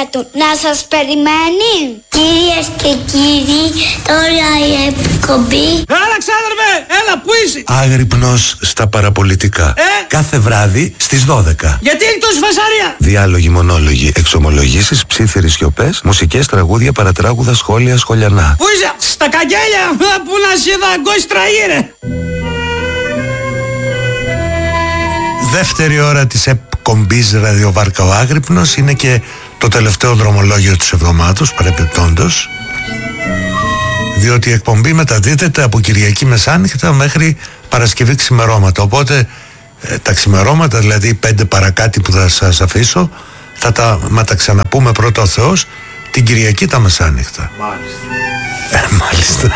του να σας περιμένει. Κυρίες και κύριοι, τώρα η εκπομπή. Έλα ξάδερφε, έλα που είσαι. Άγρυπνος στα παραπολιτικά. Κάθε βράδυ στις 12. Γιατί έχει τόση φασαρία? Διάλογοι, μονόλογοι, εξομολογήσεις, ψίθυροι σιωπές, μουσικές, τραγούδια, παρατράγουδα, σχόλια, σχολιανά. Πού είσαι? Στα καγγέλια, που να σε δαγκώσει τραγύρε. Δεύτερη ώρα της εκπομπής ραδιοβάρκα ο Άγρυπνος είναι και το τελευταίο δρομολόγιο της εβδομάδος, παρεπιπτόντος, διότι η εκπομπή μεταδίδεται από Κυριακή μεσάνυχτα μέχρι Παρασκευή ξημερώματα. Οπότε τα ξημερώματα, δηλαδή 5 παρακάτι που θα σας αφήσω, θα τα ξαναπούμε πρώτα ο Θεός την Κυριακή τα μεσάνυχτα. Μάλιστα.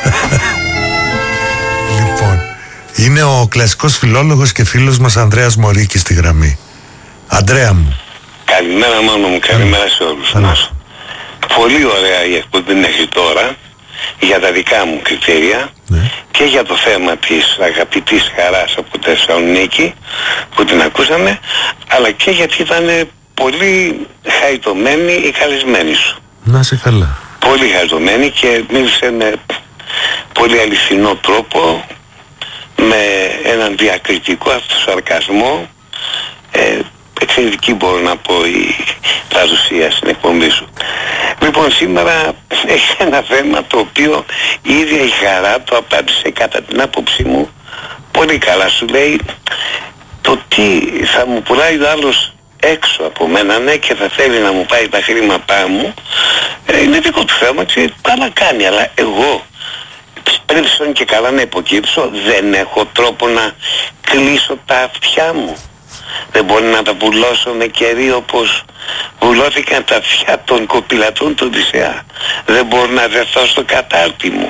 Λοιπόν, είναι ο κλασικός φιλόλογος και φίλος μας Ανδρέας Μωρίκης στη γραμμή. Ανδρέα μου. Καλημέρα μάνο μου, καλημέρα σε όλους μας. Πολύ ωραία η εκπομπή μέχρι τώρα, για τα δικά μου κριτήρια, και για το θέμα της αγαπητής Χαράς από Θεσσαλονίκη που την ακούσαμε, αλλά και γιατί ήταν πολύ χαριτωμένη η καλεσμένη σου. Να είσαι καλά. Πολύ χαριτωμένη και μίλησε με πολύ αληθινό τρόπο, με έναν διακριτικό αυτοσαρκασμό, εξαιρετική μπορώ να πω η παρουσία στην εκπομπή σου. Λοιπόν, σήμερα έχει ένα θέμα το οποίο η ίδια η Χαρά το απάντησε κατά την άποψή μου πολύ καλά. Σου λέει το τι θα μου πουλάει ο άλλος έξω από μένα, ναι, και θα θέλει να μου πάει τα χρήματά μου, είναι δικό του θέμα και καλά κάνει, αλλά εγώ πρέπει στον και καλά να υποκύψω, δεν έχω τρόπο να κλείσω τα αυτιά μου. Δεν μπορεί να τα βουλώσω με κερί όπως βουλώθηκαν τα αυτιά των κοπηλατών του Οδυσσέα. Δεν μπορώ να δεθώ στο κατάρτι μου.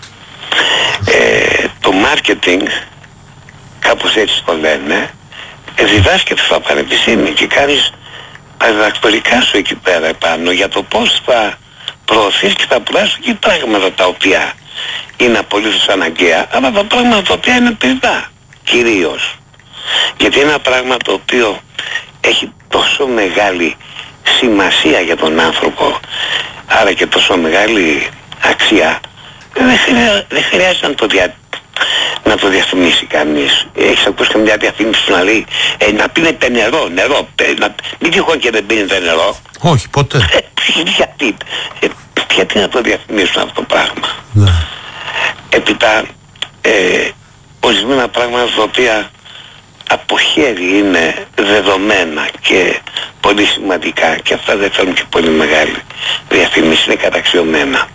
Το marketing, κάπως έτσι το λένε, διδάσκεται στα πανεπιστήμια και κάνεις τα διδακτορικά σου εκεί πέρα επάνω για το πώς θα προωθείς και θα πουλάς και πράγματα τα οποία είναι απολύτως αναγκαία, αλλά τα πράγματα τα οποία είναι περιττά κυρίως. Γιατί ένα πράγμα το οποίο έχει τόσο μεγάλη σημασία για τον άνθρωπο, άρα και τόσο μεγάλη αξία, δεν χρειάζεται να το διαφημίσει κανείς. Έχεις ακούσει καμιά διαφήμιση να λέει να πίνετε νερό, μην τυχόν και δεν πίνετε νερό? Όχι, ποτέ. Γιατί να το διαφημίσουν αυτό το πράγμα? Ναι. Έπειτα ορισμένα πράγματα τα οποία από χέρι είναι δεδομένα και πολύ σημαντικά και αυτά δεν θέλουν και πολύ μεγάλη διαφήμιση, είναι καταξιωμένα.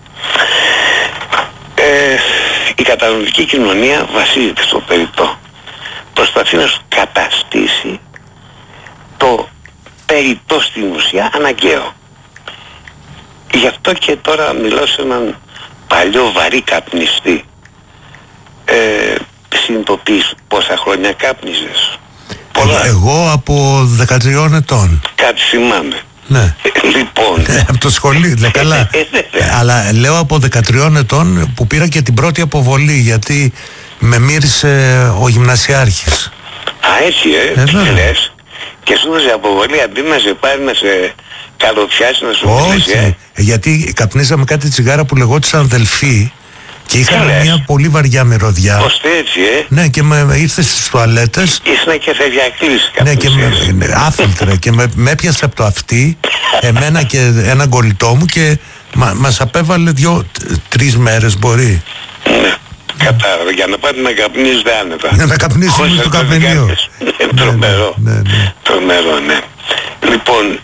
Η καταναλωτική κοινωνία βασίζεται στο περιττό. Προσπαθεί να σου καταστήσει το περιττό στην ουσία αναγκαίο. Γι' αυτό και τώρα μιλώ σε έναν παλιό βαρύ καπνιστή. Συνειδητοποιείς πόσα χρόνια κάπνιζες? Πολλά. Εγώ από 13 ετών. Κάτι θυμάμαι. Ναι. Λοιπόν. Από το σχολείο, καλά. Αλλά λέω από 13 ετών που πήρα και την πρώτη αποβολή, γιατί με μύρισε ο γυμνασιάρχης. Α, έτσι λες. Και σου έδωσε αποβολή αντί να σε πάρει να σε καλοπιάσει, να σου μιλήσει? Όχι, γιατί καπνίζαμε κάτι τσιγάρα που λεγόταν Δελφή και είχαμε μια πολύ βαριά μυρωδιά. Ώστε έτσι, Ναι, και ήρθε στις τουαλέτες. Ήσουν και θα διακλείσει Ναι, και άφιλτρα και με έπιασε από το αυτί εμένα και έναν κολλητό μου και μας απέβαλε 2-3 μέρες μπορεί. Ναι, κατάλαβα, για να πάτε να καπνίζετε άνετα. Για να καπνίσουμε στο καφενείο. Τρομερό. Τρομερό, ναι. Λοιπόν,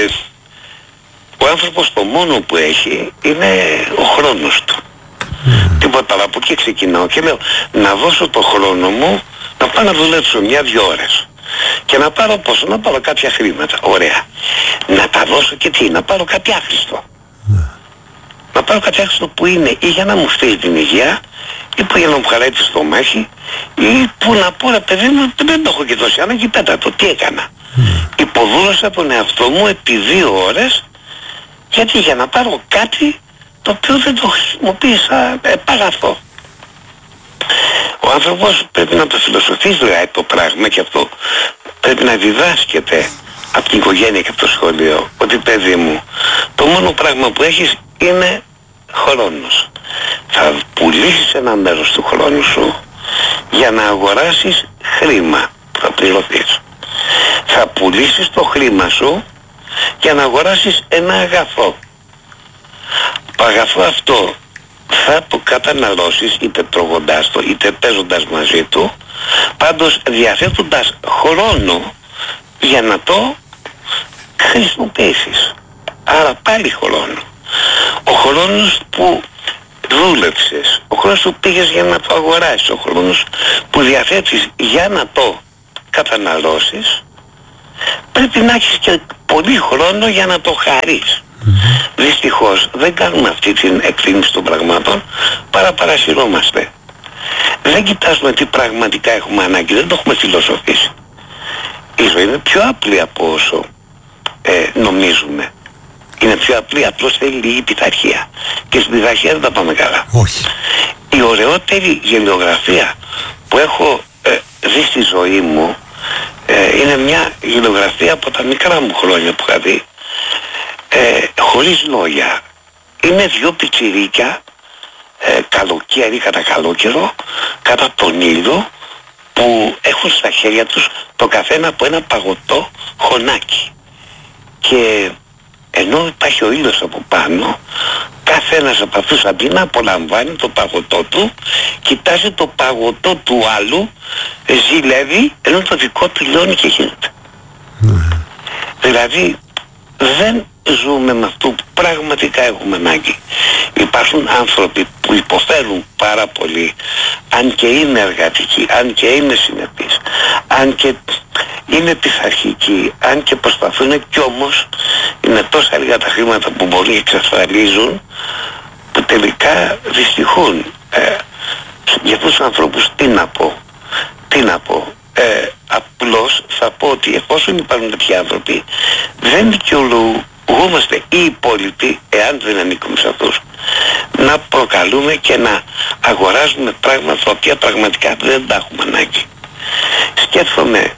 ο άνθρωπος το μόνο που έχει είναι ο χρόνος του. Τίποτα, αλλά από εκεί ξεκινάω και λέω να δώσω το χρόνο μου να πάω να δουλέψω 1-2 ώρες και να πάρω πόσο, να πάρω κάποια χρήματα, ωραία, να τα δώσω και τι, να πάρω κάτι άχρηστο, να πάρω κάτι άχρηστο που είναι ή για να μου στείλει την υγεία ή που για να μου χαράει το στομάχι ή που να πω ρε παιδί μου δεν το έχω και τόση ανάγκη, πέτα το, τι έκανα, υποδούλωσα τον εαυτό μου επί 2 ώρες γιατί για να πάρω κάτι το οποίο δεν το χρησιμοποίησα παρά αυτό. Ο άνθρωπος πρέπει να το φιλοσοφήσει δηλαδή το πράγμα και αυτό πρέπει να διδάσκεται από την οικογένεια και από το σχολείο ότι παιδί μου μόνο πράγμα που έχεις είναι χρόνος. Θα πουλήσεις ένα μέρος του χρόνου σου για να αγοράσεις χρήμα που θα πληρωθείς. Θα πουλήσεις το χρήμα σου για να αγοράσεις ένα αγαθό. Το αγαθό αυτό θα το καταναλώσεις είτε τρώγοντάς το είτε παίζοντας μαζί του, πάντως διαθέτοντας χρόνο για να το χρησιμοποιήσεις. Άρα πάλι χρόνο. Ο χρόνος που δούλεψες, ο χρόνος που πήγες για να το αγοράσεις, ο χρόνος που διαθέτεις για να το καταναλώσεις, πρέπει να έχεις και πολύ χρόνο για να το χαρείς. Δυστυχώς δεν κάνουμε αυτή την εκτίμηση των πραγμάτων, παρασυρώμαστε. Δεν κοιτάζουμε τι πραγματικά έχουμε ανάγκη, δεν το έχουμε φιλοσοφήσει. Η ζωή είναι πιο απλή από όσο νομίζουμε. Είναι πιο απλή, απλώς θέλει λίγη πειθαρχία. Και στην πειθαρχία δεν τα πάμε καλά. Όχι. Η ωραιότερη γελιογραφία που έχω δει στη ζωή μου είναι μια γελιογραφία από τα μικρά μου χρόνια που είχα δει, χωρίς λόγια. Είναι δύο πιτσιρίκια καλοκαίρι κατά καλόκαιρο κατά τον ήλιο που έχουν στα χέρια τους το καθένα από ένα παγωτό χωνάκι. Και ενώ υπάρχει ο ήλιος από πάνω, κάθε ένας από αυτούς αντί να απολαμβάνει το παγωτό του, κοιτάζει το παγωτό του άλλου, ζηλεύει, ενώ το δικό του λιώνει και γίνεται. Δηλαδή δεν ζούμε με αυτό που πραγματικά έχουμε ανάγκη. Υπάρχουν άνθρωποι που υποφέρουν πάρα πολύ, αν και είναι εργατικοί, αν και είναι συνεπείς, αν και είναι πειθαρχικοί, αν και προσπαθούν, κι όμως είναι τόσα λίγα τα χρήματα που μπορεί να εξασφαλίζουν, που τελικά δυστυχούν. Για αυτούς τους ανθρώπους τι να πω. Απλώς θα πω ότι εφόσον υπάρχουν τέτοιοι άνθρωποι, δεν δικαιολογούμαστε οι υπόλοιποι, εάν δεν ανήκουμε σε αυτούς, να προκαλούμε και να αγοράζουμε πράγματα τα οποία πραγματικά δεν τα έχουμε ανάγκη. Σκέφτομαι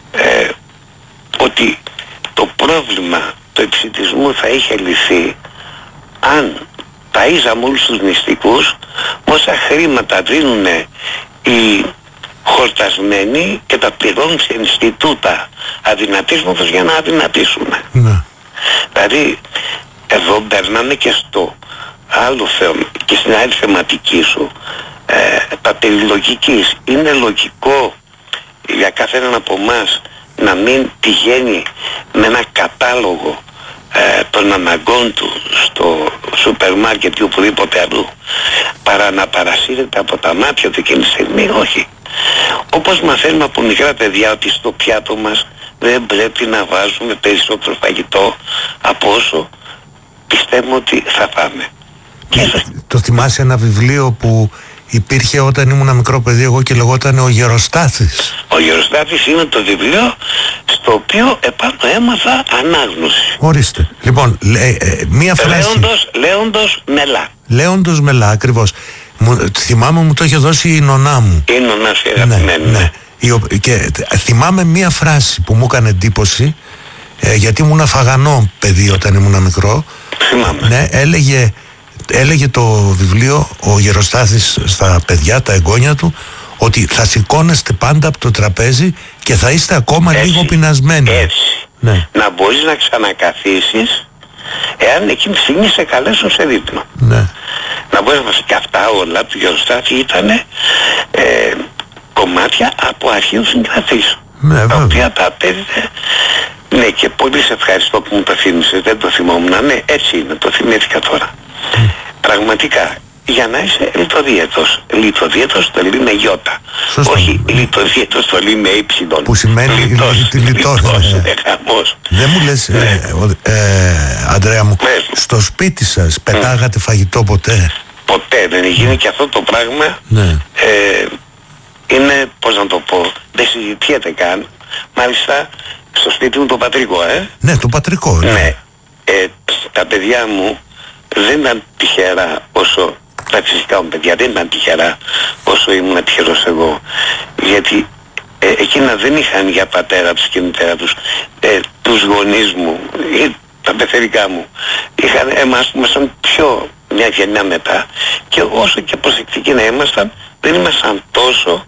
ότι το πρόβλημα του επισιτισμού θα είχε λυθεί αν ταΐζαμε όλους τους νηστικούς όσα χρήματα δίνουν οι χορτασμένοι και τα πληρώνουν σε Ινστιτούτα Αδυνατίσματος για να αδυνατίσουν. Δηλαδή εδώ μπερνάμε και στο άλλο θέμα και στην άλλη θεματική σου, τα περιλογικής. Είναι λογικό για κάθε έναν από εμάς να μην πηγαίνει με ένα κατάλογο των αναγκών του στο σούπερ μάρκετ ή οπουδήποτε αλλού, παρά να παρασύρεται από τα μάτια του εκείνη τη στιγμή? Όχι. Όπως μαθαίνουμε από μικρά παιδιά ότι στο πιάτο μας δεν πρέπει να βάζουμε περισσότερο φαγητό από όσο πιστεύουμε ότι θα φάμε. Το θυμάσαι ένα βιβλίο που υπήρχε όταν ήμουν μικρό παιδί εγώ και λεγόταν Ο Γεροστάθης? Ο Γεροστάθης είναι το βιβλίο στο οποίο επάνω έμαθα ανάγνωση. Ορίστε. Λοιπόν, μία φράση. Λέοντος Μελά. Λέοντος Μελά, ακριβώς. Θυμάμαι μου το είχε δώσει η νονά μου. Η νονά σου αγαπημένη. Ναι. Και θυμάμαι μία φράση που μου έκανε εντύπωση, γιατί ήμουν φαγανό παιδί όταν ήμουν μικρό. Θυμάμαι. Ναι, έλεγε το βιβλίο ο Γεροστάθης στα παιδιά, τα εγγόνια του, ότι θα σηκώνεστε πάντα από το τραπέζι και θα είστε ακόμα λίγο πεινασμένοι. Έτσι. Ναι. Να μπορείς να ξανακαθίσεις εάν εκείνη τη στιγμή σε καλέσουν σε δείπνο. Ναι. Να μπορείς να και αυτά όλα του Γεροστάθη ήταν κομμάτια από αρχαίους συγγραφείς. Ναι, τα οποία τα απέδιδε. Ναι, και πολύ σε ευχαριστώ που μου τα θύμισες, δεν το θυμόμουν. Ναι, έτσι είναι, το θυμήθηκα τώρα. Πραγματικά, για να είσαι λιτοδίαιτος. Λιτοδίαιτος το λέει με γιώτα. Όχι λιτοδίαιτος το λέει με ύψιλον. Που σημαίνει λιτός. Δεν μου λες, Ανδρέα μου, στο σπίτι σας πετάγατε φαγητό ποτέ? Ποτέ δεν γίνει και αυτό το πράγμα. Ναι. Είναι, πώς να το πω, δεν συζητιέται καν. Μάλιστα στο σπίτι μου το πατρικό, Ναι, το πατρικό. Ναι. Τα παιδιά μου δεν ήταν τυχερά όσο τα φυσικά μου παιδιά δεν ήταν τυχερά όσο ήμουν τυχερός εγώ, γιατί εκείνα δεν είχαν για πατέρα τους και μητέρα τους τους γονείς μου ή τα πεθερικά μου ήμασταν πιο μια γενιά μετά, και όσο και προσεκτικοί να ήμασταν, δεν ήμασταν τόσο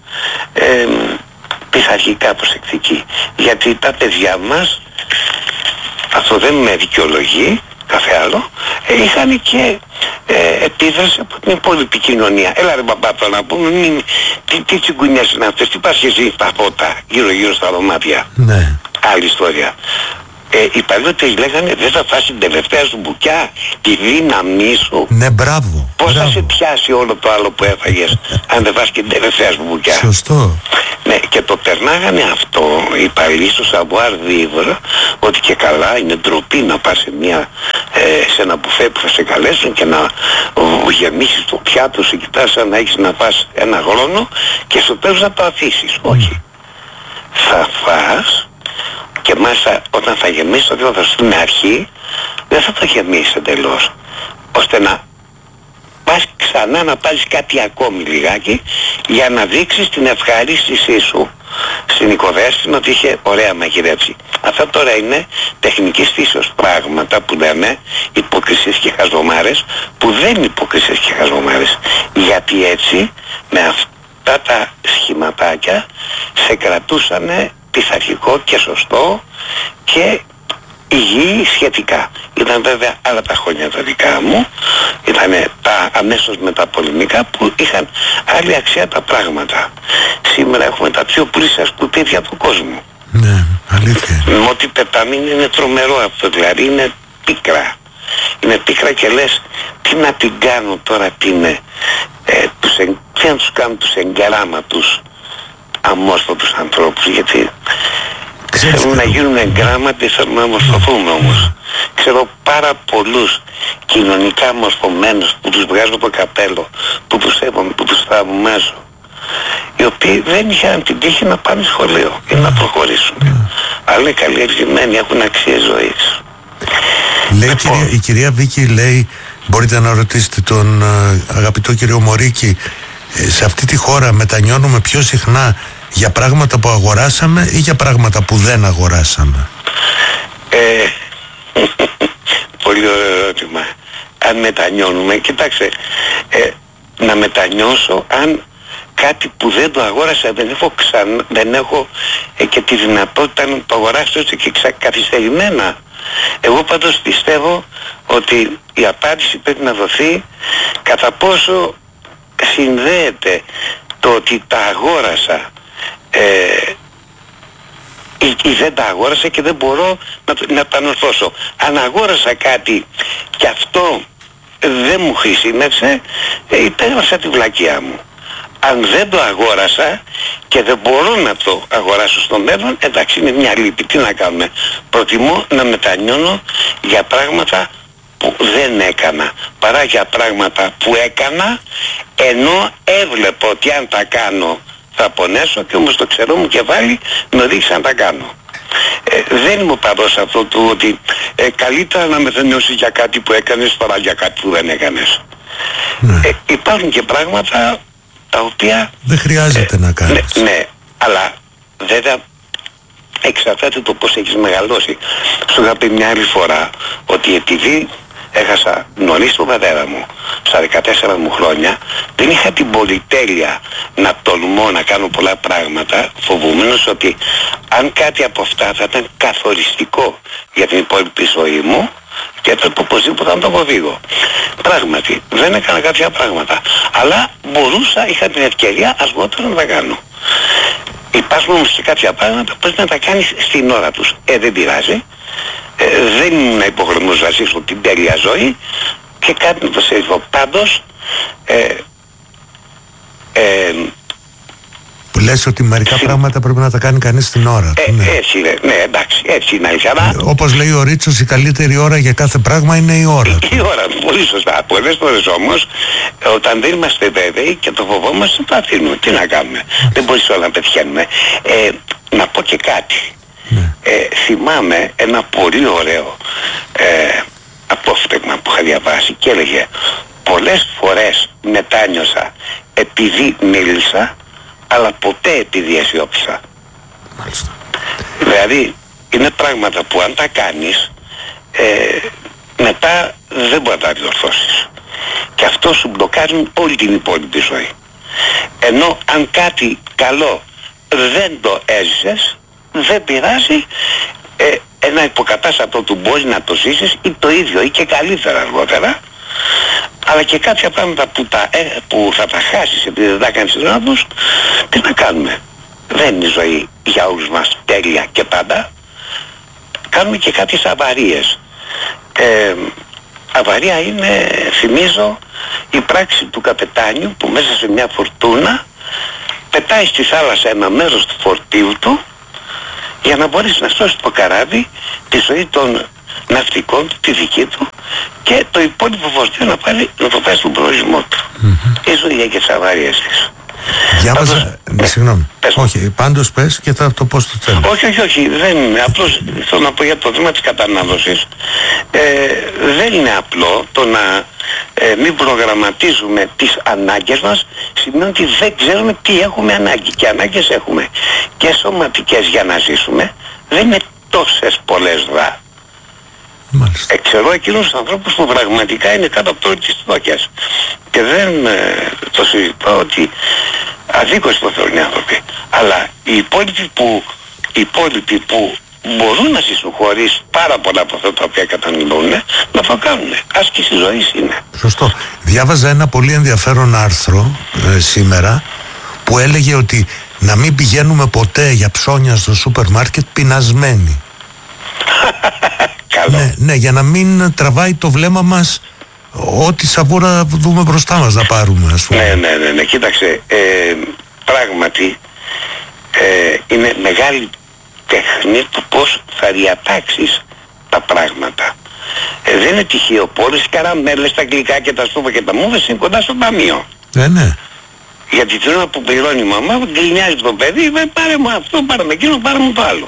πειθαρχικά προσεκτικοί, γιατί τα παιδιά μας, αυτό δεν με δικαιολογεί κάθε άλλο, είχαν και επίδραση από την υπόλοιπη κοινωνία. Έλα ρε μπαμπά, να πούμε, τι τσιγκουνιές είναι αυτές, τι πας και ζει τα φώτα γύρω στα δωμάτια. Ναι. Άλλη ιστορία. Οι παλιότεροι λέγανε, δεν θα φας την τελευταία σου μπουκιά, τη δύναμή σου. Ναι, μπράβο. Πώς θα σε πιάσει όλο το άλλο που έφαγες αν δεν φας και την τελευταία σου μπουκιά. Σωστό. Ναι, και το περνάγανε αυτό οι παλιοί στο savoir vivre, ότι και καλά είναι ντροπή να πας σε ένα μπουφέ που θα σε καλέσουν και να γεμίσεις το πιάτο σου, κοιτάς σαν να έχεις να φας ένα χρόνο και στο τέλος να το αφήσεις. Όχι. Θα φας, και μάλιστα όταν θα γεμίσεις το δικό στην αρχή, δεν θα το γεμίσεις εντελώς, ώστε να πας ξανά να πάρεις κάτι ακόμη λιγάκι, για να δείξεις την ευχαρίστησή σου στην οικοδέσποινα ότι είχε ωραία μαγειρέψει. Αυτά τώρα είναι τεχνικής φύσεως πράγματα που λέμε υποκρισίες και χαζομάρες, που δεν είναι υποκρισίες και χαζομάρες, γιατί έτσι με αυτά τα σχηματάκια σε κρατούσανε πειθαρχικό και σωστό και υγιή σχετικά. Ήταν βέβαια άλλα τα χρόνια τα δικά μου, ήταν τα αμέσως μεταπολεμικά που είχαν άλλη αξία τα πράγματα. Σήμερα έχουμε τα πιο πλούσια σκουπίδια του κόσμου. Ναι, αλήθεια. Με ό,τι πετάμε είναι τρομερό αυτό, δηλαδή είναι πίκρα. Είναι πίκρα και λες, τι να την κάνω τώρα, τι να τους κάνω τους εγκαράματους αμόρφωτους ανθρώπους, γιατί θέλουν να γίνουν εγγράμματοι, θέλουν να μορφωθούμε όμως. Ξέρω πάρα πολλούς κοινωνικά μορφωμένους που τους βγάζω το καπέλο, που τους σέβομαι, που τους θαυμάζω, οι οποίοι δεν είχαν την τύχη να πάνε σχολείο ή να προχωρήσουν. Αλλά είναι καλλιεργημένοι, έχουν αξίες ζωής. Λέει, η κυρία Βίκη λέει, μπορείτε να ρωτήσετε τον αγαπητό κύριο Μωρίκη, σε αυτή τη χώρα μετανιώνουμε πιο συχνά για πράγματα που αγοράσαμε ή για πράγματα που δεν αγοράσαμε? Πολύ ωραίο ερώτημα. Αν μετανιώνουμε, κοιτάξτε, να μετανιώσω αν κάτι που δεν το αγόρασα δεν έχω και τη δυνατότητα να το αγοράσω έτσι και καθυστερημένα. Εγώ πάντως πιστεύω ότι η απάντηση πρέπει να δοθεί κατά πόσο συνδέεται το ότι τα αγόρασα ή δεν τα αγόρασα και δεν μπορώ να τα ανορθώσω. Αν αγόρασα κάτι και αυτό δεν μου χρησιμεύσε, υπέγραψα τη βλακεία μου. Αν δεν το αγόρασα και δεν μπορώ να το αγοράσω στο μέλλον, εντάξει, είναι μια λύπη, τι να κάνουμε. Προτιμώ να μετανιώνω για πράγματα που δεν έκανα, παρά για πράγματα που έκανα, ενώ έβλεπα ότι αν τα κάνω θα πονέσω, και όμως το ξέρω μου και βάλει με οδήγησε να τα κάνω. Δεν είμαι παδός αυτό του ότι καλύτερα να μετανιώσεις για κάτι που έκανες παρά για κάτι που δεν έκανες. Υπάρχουν και πράγματα τα οποία δεν χρειάζεται να κάνεις. Ναι, αλλά βέβαια εξαρτάται το πώς έχεις μεγαλώσει. Σου είχα πει μια άλλη φορά ότι επειδή έχασα νωρίς τον πατέρα μου στα 14 μου χρόνια, δεν είχα την πολυτέλεια να τολμώ να κάνω πολλά πράγματα, φοβούμενος ότι αν κάτι από αυτά θα ήταν καθοριστικό για την υπόλοιπη ζωή μου, και έπρεπε οπωσδήποτε να το αποφύγω. Πράγματι, δεν έκανα κάποια πράγματα, αλλά μπορούσα, είχα την ευκαιρία αργότερα να τα κάνω. Υπάρχουν όμως και κάποια πράγματα που πρέπει να τα κάνεις στην ώρα τους. Δεν πειράζει. Δεν ήμουν υποχρεωμένος να ζήσω την τέλεια ζωή και κάτι να το σέβω. Πάντως που λες ότι μερικά πράγματα πρέπει να τα κάνει κανείς στην ώρα του. Έτσι είναι, ναι, εντάξει, έτσι είναι. Όπως λέει ο Ρίτσος, η καλύτερη ώρα για κάθε πράγμα είναι η ώρα του. Η ώρα του, πολύ σωστά. Πολλές φορές όμως, όταν δεν είμαστε βέβαιοι και το φοβόμαστε, το αφήνουμε. Τι να κάνουμε. Δεν μπορείς όλα να πετυχαίνουμε. Να πω και κάτι. Θυμάμαι ένα πολύ ωραίο απόφθεγμα που είχα διαβάσει και έλεγε, πολλές φορές μετάνιωσα επειδή μίλησα, αλλά ποτέ επειδή αισιόπισα. Μάλιστα. Δηλαδή είναι πράγματα που αν τα κάνεις μετά δεν μπορεί να τα διορθώσεις. Και αυτό σου μπλοκάρει όλη την υπόλοιπη ζωή. Ενώ αν κάτι καλό δεν το έζησες, δεν πειράζει, ένα υποκατάστατο του μπορεί να το ζήσεις ή το ίδιο ή και καλύτερα αργότερα, αλλά και κάποια πράγματα που θα τα χάσεις επειδή δεν τα κάνεις να τους, τι να κάνουμε. Δεν είναι η ζωή για όλους μας τέλεια και πάντα. Κάνουμε και κάποιες αβαρίες. Αβαρία είναι, θυμίζω, η πράξη του καπετάνιου που μέσα σε μια φορτούνα πετάει στη θάλασσα ένα μέρος του φορτίου του για να μπορέσει να σώσει το καράβι, τη ζωή των ναυτικών του, τη δική του, και το υπόλοιπο φορτίο να το πάει στον προορισμό του. Η ζωή έχει τις αβαρίες της. Διάβαζα, συγγνώμη, όχι, πάντως πες και θα το πω στο τέλος. Όχι, δεν είναι. Απλώς θέλω να πω για το θέμα της κατανάλωσης. Δεν είναι απλό το να μην προγραμματίζουμε τις ανάγκες μας, σημαίνει ότι δεν ξέρουμε τι έχουμε ανάγκη. Και ανάγκες έχουμε και σωματικές για να ζήσουμε, δεν είναι τόσες πολλές δα. Ξέρω εκείνους τους ανθρώπους που πραγματικά είναι κάτω από το όριο της φτώχειας. Και δεν το συζητώ ότι αδίκως το θέλουν οι άνθρωποι. Αλλά οι υπόλοιποι που μπορούν να ζήσουν χωρίς πάρα πολλά από αυτά τα οποία κατανοούν, να το κάνουν. Άσκηση ζωής είναι. Σωστό. Διάβαζα ένα πολύ ενδιαφέρον άρθρο σήμερα που έλεγε ότι να μην πηγαίνουμε ποτέ για ψώνια στο σούπερ μάρκετ πεινασμένοι. Ναι, για να μην τραβάει το βλέμμα μας ό,τι σαβούρα δούμε μπροστά μας να πάρουμε, ας πούμε. Ναι, κοίταξε, πράγματι είναι μεγάλη τέχνη του πώς θα διατάξεις τα πράγματα. Δεν είναι τυχαίο, πολλές καραμέλες, τα γλυκά και τα στούβα και τα μούβες είναι κοντά στο ταμείο. Ναι. Γιατί την ώρα που πληρώνει η μαμά, γκρινιάζει το παιδί, πάρε μου αυτό, πάρε με εκείνο, πάρε μου το άλλο.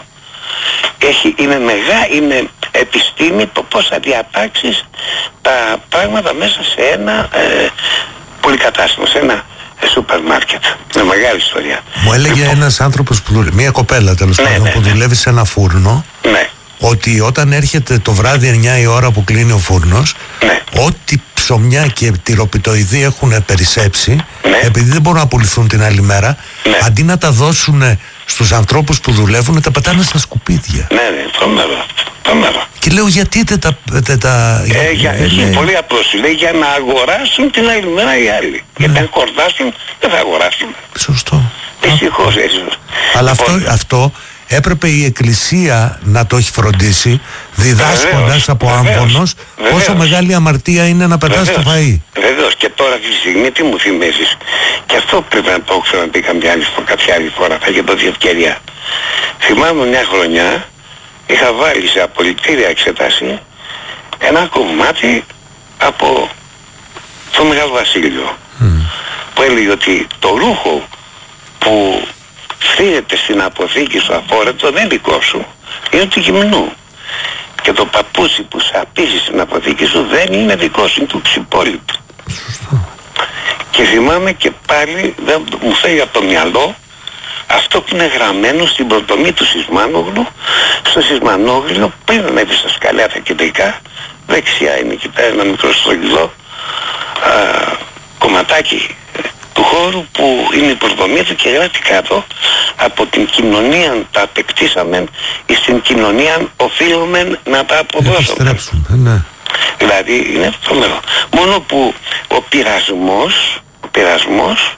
Είναι επιστήμη το πώς θα διατάξεις τα πράγματα μέσα σε ένα πολυκατάστημα, σε ένα σούπερ μάρκετ. Είναι μεγάλη ιστορία. Μου έλεγε ένας άνθρωπος, μια κοπέλα τέλος πάντων, που δουλεύει σε ένα φούρνο, ότι όταν έρχεται το βράδυ 9 η ώρα που κλείνει ο φούρνος, ό,τι ψωμιά και τυροπιτοειδή έχουν περισσέψει, επειδή δεν μπορούν να πουληθούν την άλλη μέρα, αντί να τα δώσουν στους ανθρώπους που δουλεύουν, τα πετάνε στα σκουπίδια. Ναι, τρομερό. Και λέω, γιατί δεν τα... Πολύ απλώς, λέει, για να αγοράσουν την άλλη μέρα οι άλλοι. Γιατί αν χορτάσουν, δεν θα αγοράσουν. Σωστό. Δυστυχώς έτσι. Αλλά αυτό έπρεπε η Εκκλησία να το έχει φροντίσει, διδάσκοντας από άμβονος πόσο μεγάλη αμαρτία είναι να πετάς το φαΐ. Βεβαίως, και τώρα αυτή τη στιγμή τι μου θυμίζεις. Και αυτό πρέπει να το ξαναπεί κάποια άλλη φορά, θα γίνει τότε ευκαιρία. Θυμάμαι μια χρονιά είχα βάλει σε απολυτήρια εξέταση ένα κομμάτι από το Μεγάλο Βασίλειο, που έλεγε ότι το ρούχο που φύγεται στην αποθήκη σου αφόρετο δεν είναι δικό σου, είναι του γυμνού. Και το παπούτσι που σαπίζει στην αποθήκη σου δεν είναι δικό σου, είναι του ξυπόλοιπου. Και θυμάμαι και πάλι, δεν μου φεύγει από το μυαλό αυτό που είναι γραμμένο στην πρωτομή του Σισμάνογλου, στο Σισμανόγλιο, πριν ανέβει στα σκαλιά τα κεντρικά, δεξιά είναι εκεί πέρα ένα μικρό στρογγυλό κομματάκι του χώρου που είναι η πρωτομή του, και γράφει κάτω, από την κοινωνία τα απεκτήσαμε, στην κοινωνία οφείλουμε να τα αποδώσουμε. Δηλαδή είναι τρομερό. Μόνο που ο πειρασμός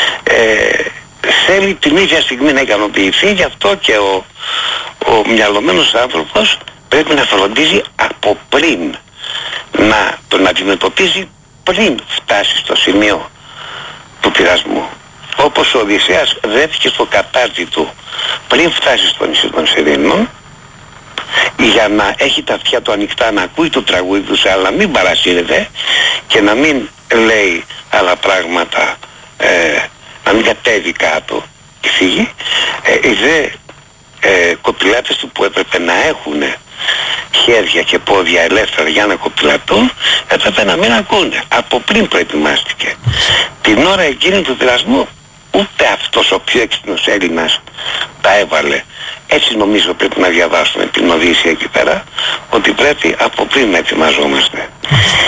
θέλει την ίδια στιγμή να ικανοποιηθεί, γι' αυτό και ο μυαλωμένος άνθρωπος πρέπει να φροντίζει από πριν, να τον αντιμετωπίζει πριν φτάσει στο σημείο του πειρασμού. Όπως ο Οδυσσέας βρέθηκε στο κατάρτι του πριν φτάσει στο νησί των Σιρήνων, για να έχει τα αυτιά του ανοιχτά, να ακούει το τραγούδι του, αλλά να μην παρασύρεται και να μην λέει άλλα πράγματα, να μην κατέβει κάτω και φύγει. Οι δε κοπηλάτες του που έπρεπε να έχουν χέρια και πόδια ελεύθερα για να κοπηλατούν, έπρεπε να μην ακούνε. Από πριν προετοιμάστηκε. Την ώρα εκείνη του πειρασμού ούτε αυτός ο πιο έξυπνος Έλληνας τα έβαλε. Έτσι νομίζω πρέπει να διαβάσουμε την Οδύσσεια εκεί πέρα, ότι πρέπει από πριν να ετοιμαζόμαστε.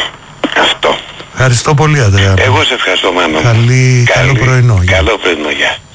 Ευχαριστώ πολύ, Αντρέα. Εγώ σε ευχαριστώ, Μάνο. Καλό πρωινό. Καλό πρωινό, γεια.